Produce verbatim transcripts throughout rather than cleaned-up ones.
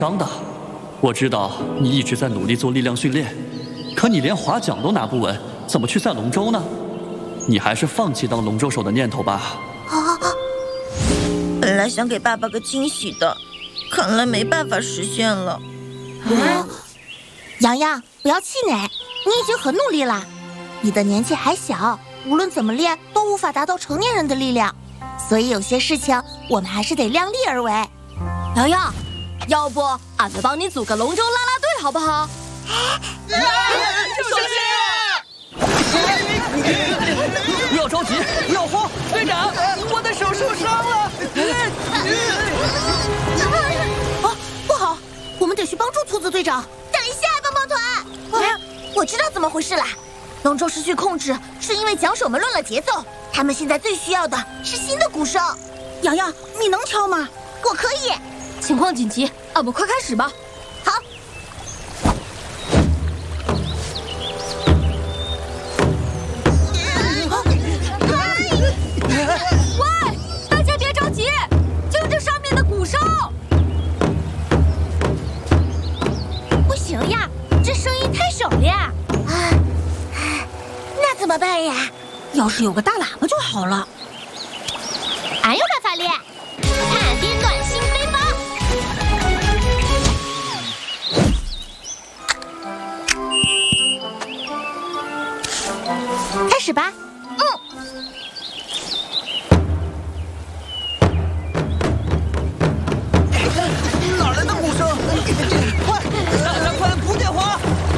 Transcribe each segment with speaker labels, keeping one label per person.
Speaker 1: 伤的。我知道你一直在努力做力量训练，可你连划桨都拿不稳，怎么去赛龙舟呢？你还是放弃当龙舟手的念头吧。
Speaker 2: 啊！本来想给爸爸个惊喜的，看来没办法实现了。
Speaker 3: 啊！洋洋，不要气馁，你已经很努力了。你的年纪还小，无论怎么练都无法达到成年人的力量，所以有些事情我们还是得量力而为。
Speaker 4: 洋洋，要不俺们帮你组个龙舟啦啦队好不好？
Speaker 5: 小心！
Speaker 1: 不要着急，不要慌，队长，
Speaker 5: 我的手受伤了。
Speaker 3: 啊，不好，我们得去帮助兔子队长。
Speaker 2: 等一下，棒棒团！
Speaker 3: 啊，我知道怎么回事了。龙舟失去控制，是因为桨手们乱了节奏。他们现在最需要的是新的鼓声。洋洋，你能挑吗？
Speaker 2: 我可以。
Speaker 4: 情况紧急，俺们快开始吧。
Speaker 2: 好。
Speaker 4: 喂，大家别着急，听这上面的鼓声。
Speaker 3: 不行呀，这声音太小了呀。
Speaker 2: 啊，那怎么办呀？
Speaker 3: 要是有个大喇叭就好了。
Speaker 6: 俺有办法练，看边暖心飞方。
Speaker 3: 开始吧。
Speaker 5: 哪来的鼓声？快，大家快补点滑！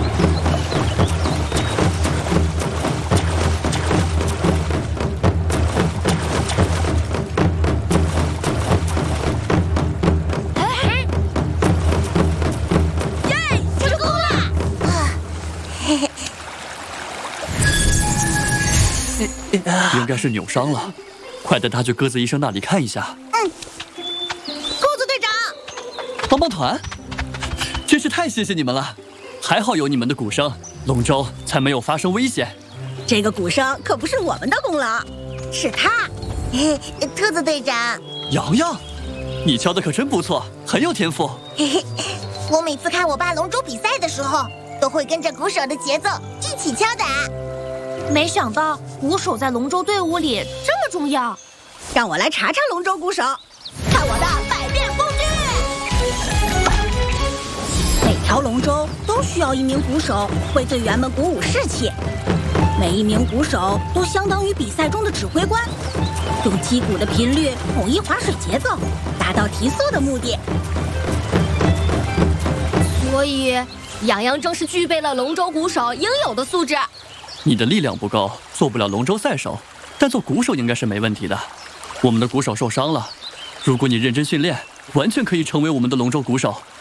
Speaker 2: 耶，成功了！啊，嘿嘿。
Speaker 1: 应该是扭伤了，快带他去鸽子医生那里看一下。
Speaker 2: 嗯，兔子队长，
Speaker 1: 棒棒团，真是太谢谢你们了，还好有你们的鼓声，龙舟才没有发生危险。
Speaker 3: 这个鼓声可不是我们的功劳，是他。
Speaker 2: 嘿嘿，兔子队长，
Speaker 1: 洋洋，你敲的可真不错，很有天赋。
Speaker 2: 嘿嘿，我每次看我爸龙舟比赛的时候，都会跟着鼓手的节奏一起敲打。
Speaker 3: 没想到鼓手在龙舟队伍里这么重要，让我来查查龙舟鼓手，
Speaker 2: 看我的百变风具！
Speaker 3: 每条龙舟都需要一名鼓手为队员们鼓舞士气，每一名鼓手都相当于比赛中的指挥官，用击鼓的频率统一划水节奏，达到提速的目的。
Speaker 4: 所以，洋洋正是具备了龙舟鼓手应有的素质。
Speaker 1: 你的力量不够，做不了龙舟赛手，但做鼓手应该是没问题的。我们的鼓手受伤了，如果你认真训练，完全可以成为我们的龙舟鼓手。